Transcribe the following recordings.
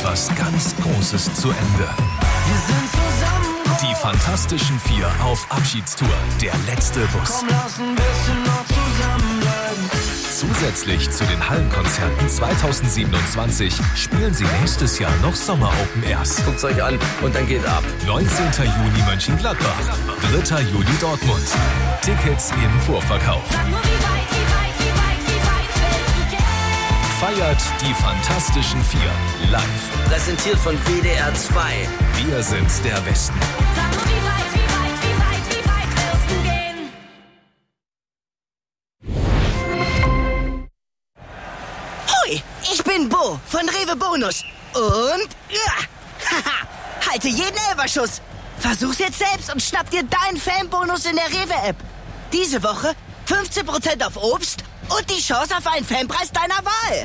etwas ganz Großes zu Ende. Wir sind zusammen. Die Fantastischen Vier auf Abschiedstour. Der letzte Bus. Komm, lass ein bisschen noch zusammenbleiben. Zusätzlich zu den Hallenkonzerten 2027 spielen sie nächstes Jahr noch Sommer-Open Airs. Guckt's euch an und dann geht ab. 19. Juni Mönchengladbach, 3. Juli Dortmund. Tickets im Vorverkauf. Feiert die Fantastischen Vier live. Präsentiert von WDR 2. Wir sind der Westen. Hoi, ich bin Bo von Rewe Bonus. Und halte jeden Elferschuss. Versuch's jetzt selbst und schnapp dir deinen Fanbonus in der Rewe-App. Diese Woche 15% auf Obst und die Chance auf einen Fanpreis deiner Wahl.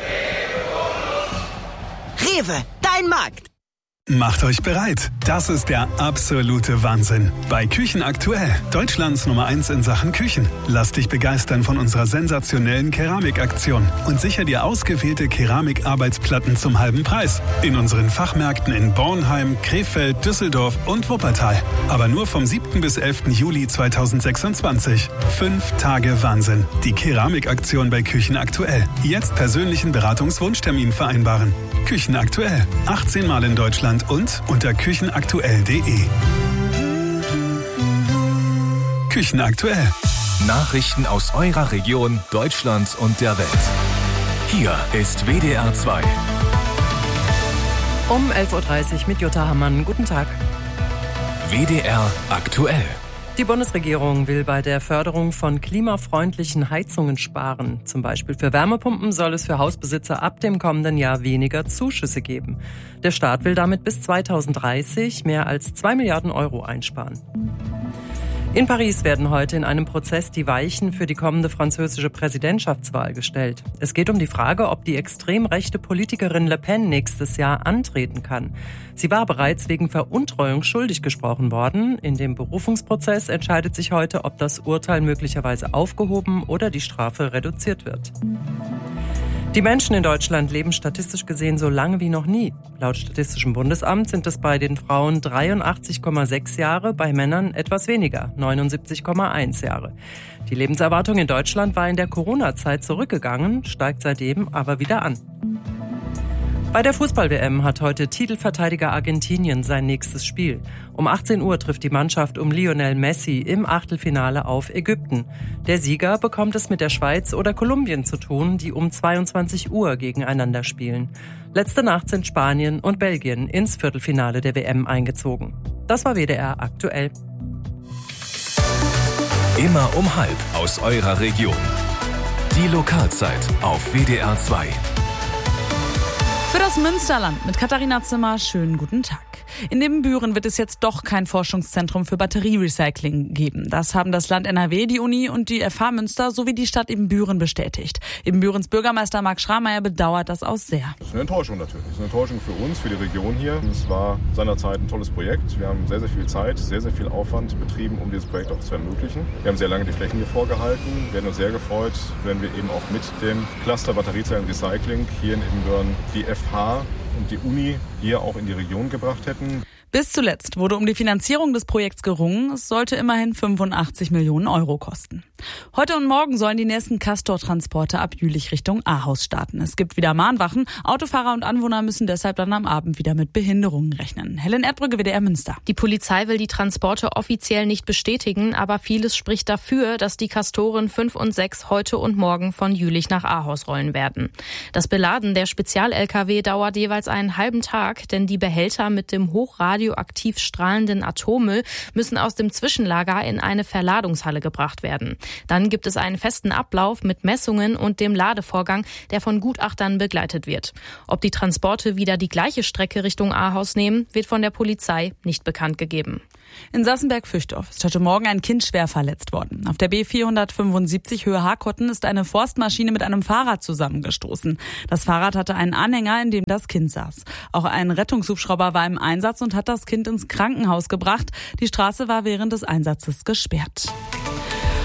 Rewe, dein Markt. Macht euch bereit. Das ist der absolute Wahnsinn. Bei Küchen aktuell, Deutschlands Nummer 1 in Sachen Küchen. Lass dich begeistern von unserer sensationellen Keramikaktion und sicher dir ausgewählte Keramikarbeitsplatten zum halben Preis. In unseren Fachmärkten in Bornheim, Krefeld, Düsseldorf und Wuppertal. Aber nur vom 7. bis 11. Juli 2026. 5 Tage Wahnsinn. Die Keramikaktion bei Küchen aktuell. Jetzt persönlichen Beratungswunschtermin vereinbaren. Küchen aktuell. 18 Mal in Deutschland und unter küchenaktuell.de. Küchen aktuell. Nachrichten aus eurer Region, Deutschland und der Welt. Hier ist WDR 2. Um 11.30 Uhr mit Jutta Hammann. Guten Tag. WDR aktuell. Die Bundesregierung will bei der Förderung von klimafreundlichen Heizungen sparen. Zum Beispiel für Wärmepumpen soll es für Hausbesitzer ab dem kommenden Jahr weniger Zuschüsse geben. Der Staat will damit bis 2030 mehr als 2 Milliarden Euro einsparen. In Paris werden heute in einem Prozess die Weichen für die kommende französische Präsidentschaftswahl gestellt. Es geht um die Frage, ob die extrem rechte Politikerin Le Pen nächstes Jahr antreten kann. Sie war bereits wegen Veruntreuung schuldig gesprochen worden. In dem Berufungsprozess entscheidet sich heute, ob das Urteil möglicherweise aufgehoben oder die Strafe reduziert wird. Die Menschen in Deutschland leben statistisch gesehen so lange wie noch nie. Laut Statistischem Bundesamt sind es bei den Frauen 83,6 Jahre, bei Männern etwas weniger, 79,1 Jahre. Die Lebenserwartung in Deutschland war in der Corona-Zeit zurückgegangen, steigt seitdem aber wieder an. Bei der Fußball-WM hat heute Titelverteidiger Argentinien sein nächstes Spiel. Um 18 Uhr trifft die Mannschaft um Lionel Messi im Achtelfinale auf Ägypten. Der Sieger bekommt es mit der Schweiz oder Kolumbien zu tun, die um 22 Uhr gegeneinander spielen. Letzte Nacht sind Spanien und Belgien ins Viertelfinale der WM eingezogen. Das war WDR aktuell. Immer um 12 aus eurer Region. Die Lokalzeit auf WDR 2. Für das Münsterland mit Katharina Zimmer, schönen guten Tag. In Ibbenbüren wird es jetzt doch kein Forschungszentrum für Batterierecycling geben. Das haben das Land NRW, die Uni und die FH Münster sowie die Stadt Ibbenbüren bestätigt. Ibbenbürens Bürgermeister Marc Schrammeier bedauert das auch sehr. Das ist eine Enttäuschung natürlich. Das ist eine Enttäuschung für uns, für die Region hier. Es war seinerzeit ein tolles Projekt. Wir haben sehr, sehr viel Zeit, sehr, sehr viel Aufwand betrieben, um dieses Projekt auch zu ermöglichen. Wir haben sehr lange die Flächen hier vorgehalten. Wir hätten uns sehr gefreut, wenn wir eben auch mit dem Cluster Batteriezellen-Recycling hier in Ibbenbüren die FH und die Uni hier auch in die Region gebracht hätten. Bis zuletzt wurde um die Finanzierung des Projekts gerungen. Es sollte immerhin 85 Millionen Euro kosten. Heute und morgen sollen die nächsten Castor-Transporte ab Jülich Richtung Ahaus starten. Es gibt wieder Mahnwachen. Autofahrer und Anwohner müssen deshalb dann am Abend wieder mit Behinderungen rechnen. Helen Erdbrücke, WDR Münster. Die Polizei will die Transporte offiziell nicht bestätigen, aber vieles spricht dafür, dass die Castoren 5 und 6 heute und morgen von Jülich nach Ahaus rollen werden. Das Beladen der Spezial-LKW dauert jeweils einen halben Tag, denn die Behälter mit dem hochradioaktiv strahlenden Atommüll müssen aus dem Zwischenlager in eine Verladungshalle gebracht werden. Dann gibt es einen festen Ablauf mit Messungen und dem Ladevorgang, der von Gutachtern begleitet wird. Ob die Transporte wieder die gleiche Strecke Richtung Ahaus nehmen, wird von der Polizei nicht bekannt gegeben. In Sassenberg-Füchtdorf ist heute Morgen ein Kind schwer verletzt worden. Auf der B475 Höhe Hakotten ist eine Forstmaschine mit einem Fahrrad zusammengestoßen. Das Fahrrad hatte einen Anhänger, in dem das Kind saß. Auch ein Rettungshubschrauber war im Einsatz und hat das Kind ins Krankenhaus gebracht. Die Straße war während des Einsatzes gesperrt.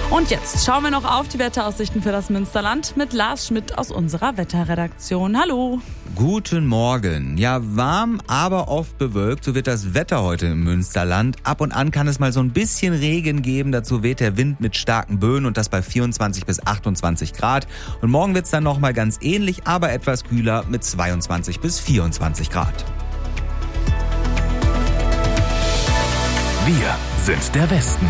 Und jetzt schauen wir noch auf die Wetteraussichten für das Münsterland mit Lars Schmidt aus unserer Wetterredaktion. Hallo. Guten Morgen. Ja, warm, aber oft bewölkt. So wird das Wetter heute im Münsterland. Ab und an kann es mal so ein bisschen Regen geben. Dazu weht der Wind mit starken Böen und das bei 24 bis 28 Grad. Und morgen wird es dann nochmal ganz ähnlich, aber etwas kühler mit 22 bis 24 Grad. Wir sind der Westen.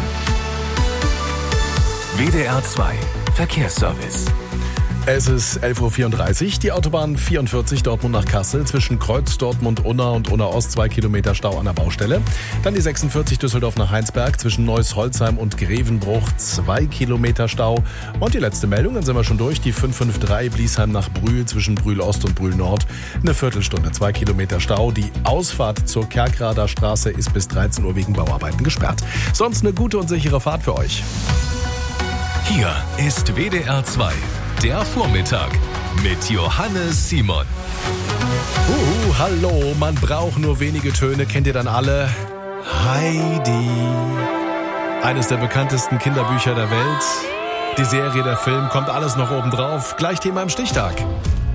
WDR 2 Verkehrsservice. Es ist 11.34 Uhr. Die Autobahn 44 Dortmund nach Kassel zwischen Kreuz, Dortmund-Unna und Unna-Ost 2 Kilometer Stau an der Baustelle. Dann die 46 Düsseldorf nach Heinsberg zwischen Neuss-Holzheim und Grevenbruch 2 Kilometer Stau. Und die letzte Meldung, dann sind wir schon durch, die 553 Bliesheim nach Brühl zwischen Brühl-Ost und Brühl-Nord. Eine Viertelstunde, 2 Kilometer Stau. Die Ausfahrt zur Kerkrader Straße ist bis 13 Uhr wegen Bauarbeiten gesperrt. Sonst eine gute und sichere Fahrt für euch. Hier ist WDR 2. Der Vormittag mit Johannes Simon. Hallo, man braucht nur wenige Töne, kennt ihr dann alle? Heidi. Eines der bekanntesten Kinderbücher der Welt. Die Serie, der Film, kommt alles noch obendrauf. Gleich Thema im Stichtag.